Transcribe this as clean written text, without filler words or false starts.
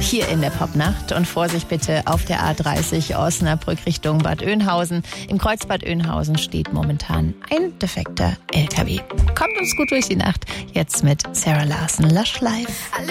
hier in der Popnacht. Und Vorsicht bitte auf der A30 Osnabrück Richtung Bad Oeynhausen. Im Kreuz Bad Oeynhausen steht momentan ein defekter LKW. Kommt uns gut durch die Nacht. Jetzt mit Sarah Larson, Lush Life.